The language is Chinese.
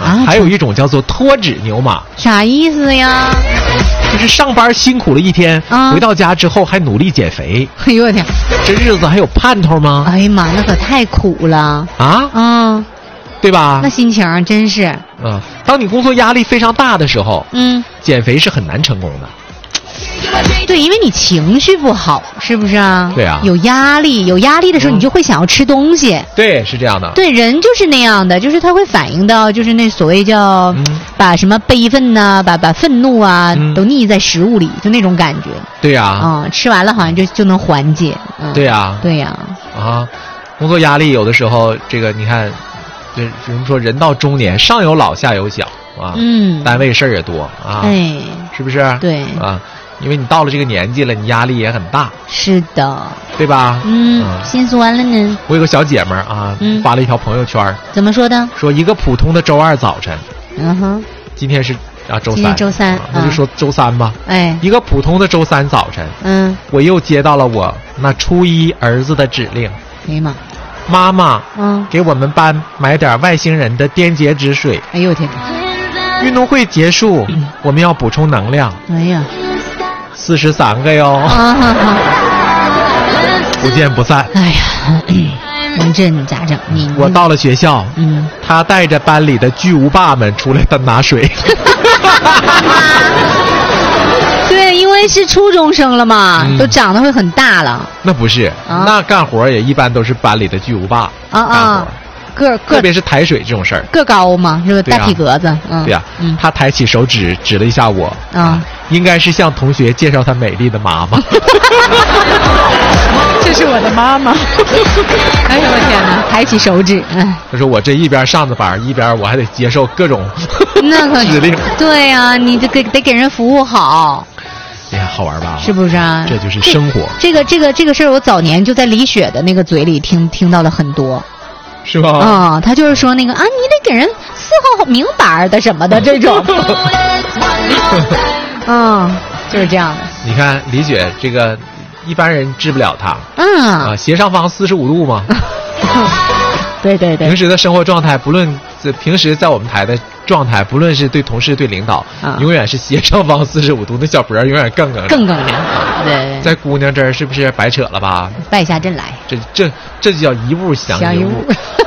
还有一种叫做脱脂牛马。 啥意思呀？ 就是上班辛苦了一天，回到家之后还努力减肥。 哎呦我天， 这日子还有盼头吗？ 哎呀妈，那可太苦了啊！ 对吧？ 那心情真是。 当你工作压力非常大的时候，减肥是很难成功的。 对，因为你情绪不好，是不是啊？ 对啊， 有压力的时候，你就会想要吃东西。 对，是这样的。 对，人就是那样的，就是他会反映到，就是那所谓叫把什么悲愤呐，把愤怒啊都溺在食物里，就那种感觉。 对呀。 吃完了好像就能缓解。 对呀。 对呀。 工作压力有的时候，这个你看，就比如说人到中年，上有老下有小啊。单位事儿也多啊。是不是？ 对。 因为你到了这个年纪了，你压力也很大。 是的， 对吧？ 心酸了呢。 我有个小姐们儿啊，发了一条朋友圈， 怎么说的？ 说一个普通的周二早晨，今天是周三， 今天周三， 那就说周三吧。一个普通的周三早晨，我又接到了我那初一儿子的指令。 哎呀妈！ 妈妈，给我们班买点外星人的电解质水。 哎呦天！ 运动会结束，我们要补充能量。 哎呀 ，43个哟，不见不散。 哎呀，文振咋整？ 我到了学校，他带着班里的巨无霸们出来拿水。 对，因为是初中生了嘛，都长得会很大了。 那不是，那干活也一般都是班里的巨无霸干活。特别是抬水这种事儿， 个高嘛，是不是？大体格子。 对呀。他抬起手指指了一下我，应该是向同学介绍他美丽的妈妈。 这是我的妈妈。哎呦我天哪！抬起手指， 他说我这一边上着班，一边我还得接受各种指令。 对呀，你得给人服务好。 哎呀，好玩吧？ 是不是啊？ 这就是生活。 这个事儿，我早年就在李雪的那个嘴里听到了很多。 是吧？ 他就是说那个你得给人伺候明白的什么的这种。就是这样的。 你看李雪这个，一般人治不了她。斜上方45度嘛。 对。 平时的生活状态，不论平时在我们台的状态，不论是对同事对领导，永远是斜上方45度，那小脖永远更亮。对， 在姑娘这儿是不是白扯了吧？ 败下阵来。 这就叫一物降一物。